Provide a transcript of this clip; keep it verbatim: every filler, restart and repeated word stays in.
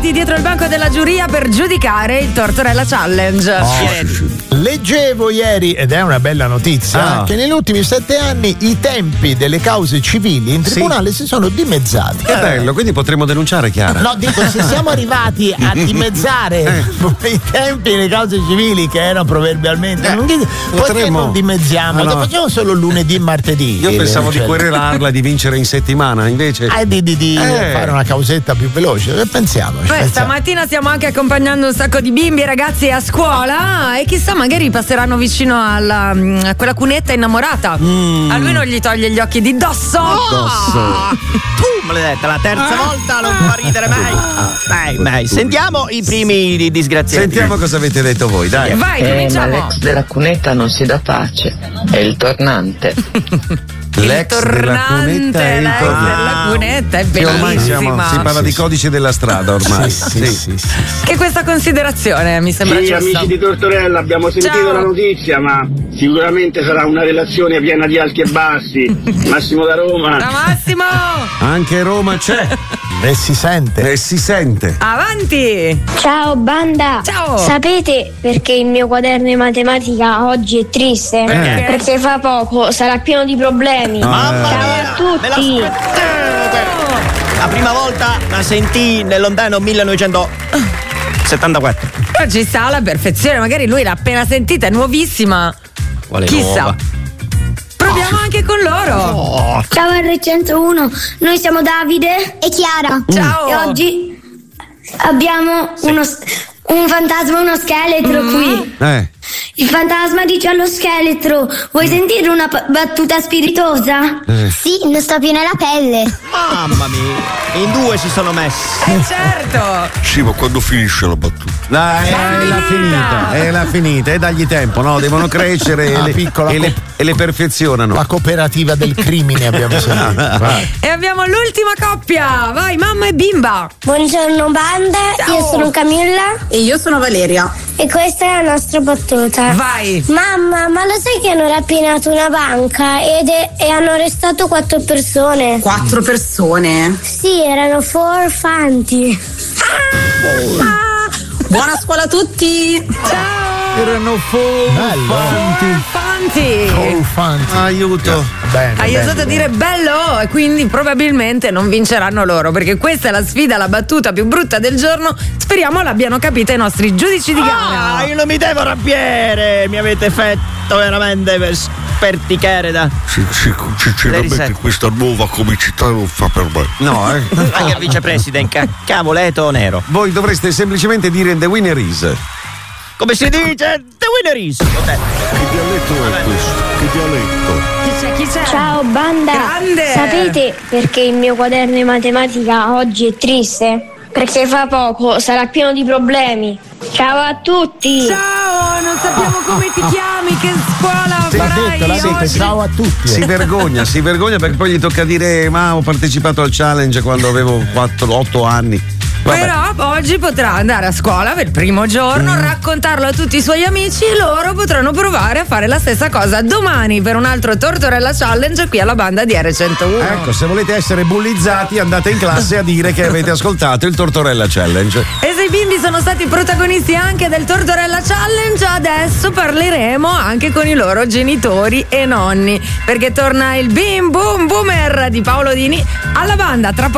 ritrovati dietro il banco della giuria per giudicare il Tortorella Challenge. Oh, leggevo ieri, ed è una bella notizia, Ah. che negli ultimi sette anni i tempi delle cause civili in tribunale si sono dimezzati. Che bello, quindi potremmo denunciare Chiara. No, dico, se siamo arrivati a dimezzare i tempi delle cause civili che erano proverbialmente, non dite, perché potremmo- non dimezziamo? Ah, no. Lo facciamo solo lunedì e martedì. Io pensavo di Cioè, querelarla, di vincere in settimana, invece. ah, di, di, di Eh. fare una causetta più veloce. E pensiamo. Poi pensiamo. stamattina stiamo anche accompagnando un sacco di bimbi e ragazzi a scuola e chissà magari passeranno vicino alla, a quella cunetta innamorata. A lui non gli toglie gli occhi di dosso. Dosso. Tu, maledetta, la terza volta non fa ridere mai. Dai, dai, sentiamo i primi di- disgraziati. Sentiamo cosa avete detto voi, dai. Vai, Eh, ma cominciamo. l'ex della cunetta non si dà pace, è il tornante. Il tornante, è il l'ex tornante. della cunetta è Che ormai siamo, bellissima. si parla di codice della strada ormai. Sì, sì, sì, sì. Che questa considerazione mi sembra Sì, giusta. amici di Tortorella, abbiamo sentito Ciao. la notizia, ma sicuramente sarà una relazione piena di alti e bassi. Massimo da Roma. Da Massimo, Anche Roma c'è E si sente. e si sente. avanti. Ciao banda! Ciao. Sapete perché il mio quaderno di matematica oggi è triste? Perché? Perché fra poco sarà pieno di problemi. Mamma Ciao mia, a me lo tutti! aspettavo. La prima volta la sentii nel lontano millenovecentosettantaquattro. Però ci sta alla perfezione, magari lui l'ha appena sentita, è nuovissima. Quale Chissà. nuova? Proviamo anche con loro. Ciao R centouno, noi siamo Davide e Chiara. Ciao. E oggi abbiamo uno, un fantasma, uno scheletro qui. Eh. Il fantasma dice allo scheletro: vuoi sentire una p- battuta spiritosa? Sì, non sto più nella pelle. Mamma mia, in due si sono messi. Eh certo. Sì, ma quando finisce la battuta? Dai, è la finita, è la finita, e dagli tempo, no? Devono crescere e Ah, le, piccola e le- co- e le perfezionano. La cooperativa del crimine abbiamo sentito. Vai. E abbiamo l'ultima coppia. Vai, mamma e bimba. Buongiorno banda, Ciao. io sono Camilla E io sono Valeria. e questa è la nostra battuta. Vai. Mamma, ma lo sai che hanno rapinato una banca ed è- e hanno arrestato quattro persone? Quattro persone. Sì, erano furfanti. Buona scuola a tutti. Erano Bello. Fanti. Furfanti. Aiuto. Bene. Hai bene, osato bene. dire bello e quindi probabilmente non vinceranno loro perché questa è la sfida, la battuta più brutta del giorno. Speriamo l'abbiano capita i nostri giudici di gara. Ah, io non mi devo arrabbiare, mi avete fatto veramente per sperticare da. Sì, sì, Le sinceramente risate. questa nuova comicità non fa per me. No, eh. Anche il vicepresidente, ca- cavoleto nero. Voi dovreste semplicemente dire the winner is. Come si dice? The winner is. Vabbè. Che dialetto è questo? Che dialetto? Chi c'è? Chi c'è? Ciao banda, Grande. sapete perché il mio quaderno di matematica oggi è triste? Perché fra poco sarà pieno di problemi. Ciao a tutti! Ciao, non sappiamo come ti chiami, che scuola L'ha farai detto, l'ha detto, oggi. ciao a tutti. Si vergogna, si vergogna perché poi gli tocca dire ma ho partecipato al challenge quando avevo quattro otto anni. Vabbè. Però oggi potrà andare a scuola per il primo giorno, raccontarlo a tutti i suoi amici e loro potranno provare a fare la stessa cosa domani per un altro Tortorella Challenge qui alla banda di R centouno. Ecco, se volete essere bullizzati andate in classe a dire che avete ascoltato il Tortorella Challenge. E se i bimbi sono stati protagonisti anche del Tortorella Challenge, adesso parleremo anche con i loro genitori e nonni, perché torna il Bim Boom Boomer di Paolo Dini alla banda tra poco.